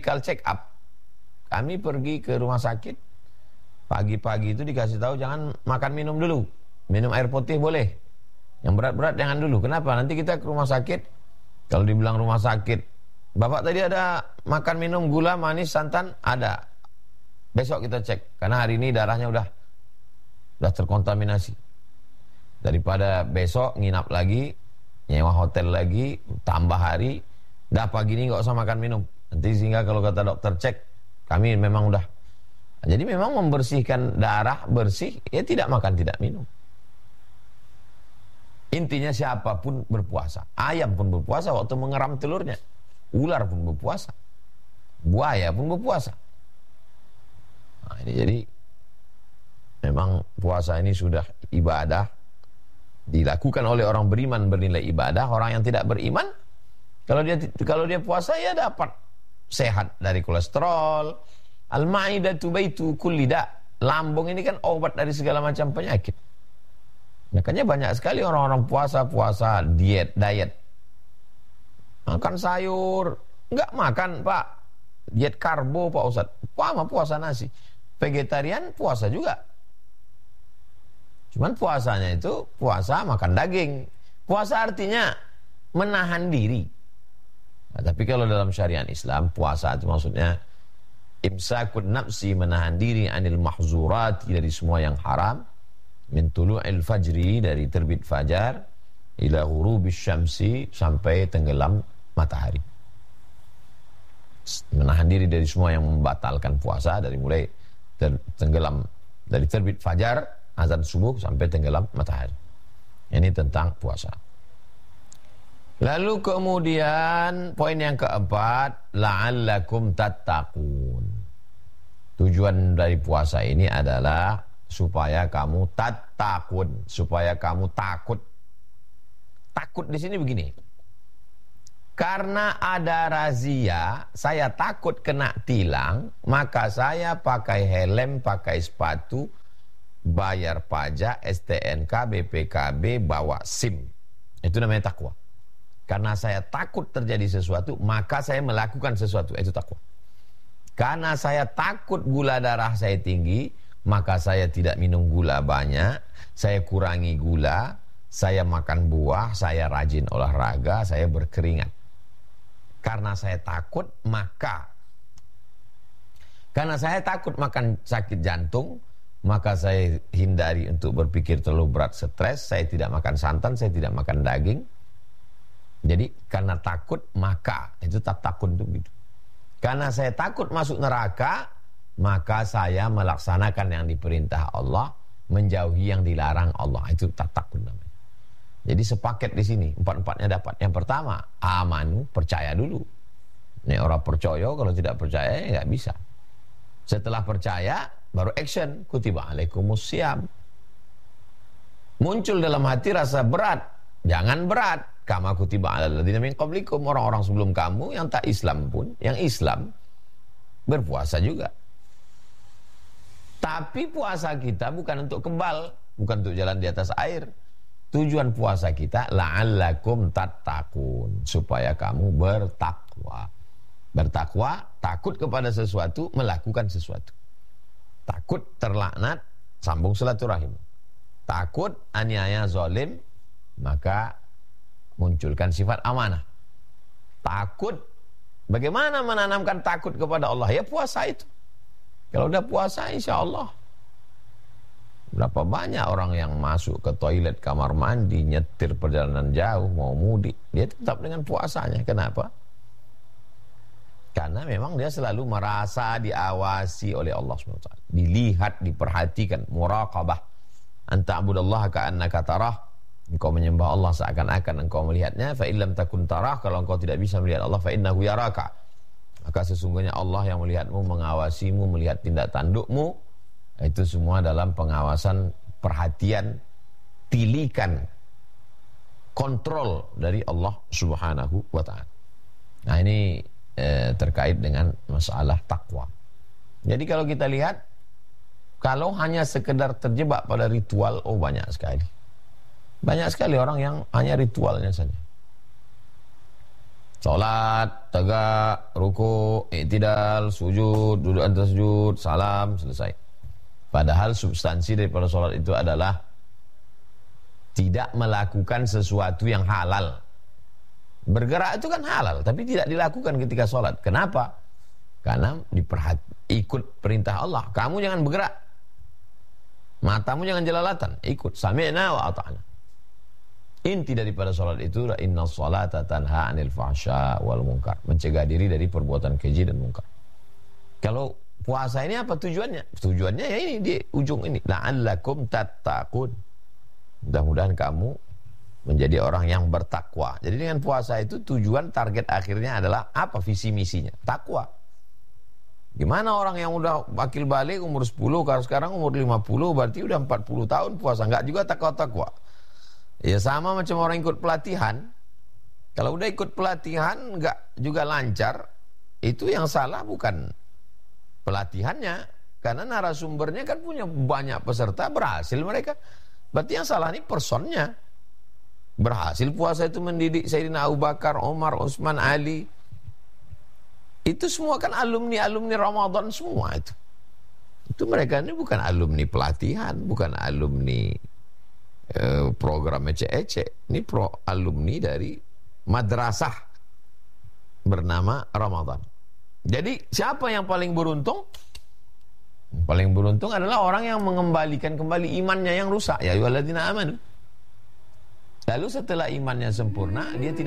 medical check up. Kami pergi ke rumah sakit, pagi-pagi itu dikasih tahu jangan makan minum dulu. Minum air putih boleh, yang berat-berat jangan dulu. Kenapa? Nanti kita ke rumah sakit, kalau dibilang rumah sakit, Bapak tadi ada makan minum gula, manis, santan? Ada. Besok kita cek, karena hari ini darahnya udah terkontaminasi. Daripada besok nginap lagi, nyewa hotel lagi, tambah hari, dah pagi ini nggak usah makan minum. Nanti sehingga kalau kata dokter cek, kami memang udah. Jadi memang membersihkan darah bersih, ya tidak makan, tidak minum. Intinya siapapun berpuasa. Ayam pun berpuasa waktu mengeram telurnya. Ular pun berpuasa. Buaya pun berpuasa. Nah, ini jadi memang puasa ini sudah ibadah, dilakukan oleh orang beriman bernilai ibadah. Orang yang tidak beriman, kalau dia puasa ya dapat sehat dari kolesterol. Al-ma'idatu baitu kulli da. Lambung ini kan obat dari segala macam penyakit. Makanya banyak sekali orang-orang puasa diet. Makan sayur, enggak makan, Pak. Diet karbo, Pak Ustaz. Puasa nasi. Vegetarian puasa juga. Cuman puasanya itu puasa makan daging. Puasa artinya menahan diri. Nah, tapi kalau dalam syariat Islam, puasa itu maksudnya imsakun nafsi, menahan diri anil mahzurati, dari semua yang haram, min tulu'il fajri, dari terbit fajar, ila ghurubis syamsi, sampai tenggelam matahari. Menahan diri dari semua yang membatalkan puasa, dari mulai tenggelam, dari terbit fajar, azan subuh, sampai tenggelam matahari. Ini tentang puasa. Lalu kemudian poin yang keempat, la'allakum tattaqun. Tujuan dari puasa ini adalah supaya kamu tattaqun, supaya kamu takut. Takut di sini begini. Karena ada razia, saya takut kena tilang, maka saya pakai helm, pakai sepatu, bayar pajak, STNK, BPKB, bawa SIM. Itu namanya takwa. Karena saya takut terjadi sesuatu, maka saya melakukan sesuatu. Itu takwa. Karena saya takut gula darah saya tinggi, maka saya tidak minum gula banyak, saya kurangi gula, saya makan buah, saya rajin olahraga, saya berkeringat. Karena saya takut, karena saya takut makan sakit jantung, maka saya hindari untuk berpikir terlalu berat, stres, saya tidak makan santan, saya tidak makan daging. Jadi karena takut, maka itu takut itu begitu. Karena saya takut masuk neraka, maka saya melaksanakan yang diperintah Allah, menjauhi yang dilarang Allah. Itu takut namanya. Jadi sepaket di sini, empat-empatnya dapat. Yang pertama, amanu, percaya dulu. Ini orang percaya, kalau tidak percaya ya nggak bisa. Setelah percaya, baru action. Kutiba alaikumusiyam. Muncul dalam hati rasa berat. Jangan berat. Kama kutiba alal ladzina min qablikum, orang-orang sebelum kamu yang tak Islam pun, yang Islam berpuasa juga. Tapi puasa kita bukan untuk kebal, bukan untuk jalan di atas air. Tujuan puasa kita la'allakum tattaqun, supaya kamu bertakwa. Bertakwa, takut kepada sesuatu, melakukan sesuatu. Takut terlaknat, sambung silaturahim. Takut aniaya zalim, maka munculkan sifat amanah. Takut, bagaimana menanamkan takut kepada Allah? Ya puasa itu. Kalau udah puasa, insya Allah. Berapa banyak orang yang masuk ke toilet, kamar mandi, nyetir perjalanan jauh, mau mudik, dia tetap dengan puasanya. Kenapa? Karena memang dia selalu merasa diawasi oleh Allah SWT. Dilihat, diperhatikan, muraqabah. Anta abudallaha ka'annaka tarah. Engkau menyembah Allah seakan-akan engkau melihatnya. Fa illam takun tarah, kalau engkau tidak bisa melihat Allah, fa innahu yaraka. Maka sesungguhnya Allah yang melihatmu, mengawasimu, melihat tindak tandukmu. Itu semua dalam pengawasan, perhatian, tilikan, kontrol dari Allah Subhanahu wa ta'ala. Nah ini terkait dengan masalah takwa. Jadi kalau kita lihat, kalau hanya sekedar terjebak pada ritual, oh banyak sekali. Banyak sekali orang yang hanya ritualnya saja. Salat, tegak, ruku, i'tidal, sujud, duduk antara sujud, salam, selesai. Padahal substansi daripada salat itu adalah tidak melakukan sesuatu yang halal. Bergerak itu kan halal, tapi tidak dilakukan ketika salat. Kenapa? Karena ikut perintah Allah. Kamu jangan bergerak. Matamu jangan jelalatan, ikut. Sami'na wa ata'na. Inti daripada salat itu inna sholata tanha 'anil fahsya wal munkar, mencegah diri dari perbuatan keji dan munkar. Kalau puasa ini apa tujuannya? Tujuannya ya ini di ujung ini, la'allakum tattaqun. Mudah-mudahan kamu menjadi orang yang bertakwa. Jadi dengan puasa itu tujuan target akhirnya adalah apa visi misinya? Takwa. Gimana orang yang udah akil balik umur 10, kalau sekarang umur 50, berarti udah 40 tahun puasa, enggak juga takwa-takwa. Ya sama macam orang ikut pelatihan. Kalau udah ikut pelatihan enggak juga lancar, itu yang salah bukan pelatihannya, karena narasumbernya kan punya banyak peserta, berhasil mereka. Berarti yang salah ini personnya. Berhasil puasa itu mendidik Sayyidina Abu Bakar, Umar, Utsman, Ali. Itu semua kan alumni-alumni Ramadan semua itu. Itu mereka ini bukan alumni pelatihan, bukan alumni program ecek-ecek. Ini alumni dari madrasah bernama Ramadan. Jadi siapa yang paling beruntung? Paling beruntung adalah orang yang mengembalikan kembali imannya yang rusak. Ya ayyuhalladzina amanu. Lalu setelah imannya sempurna, dia tidak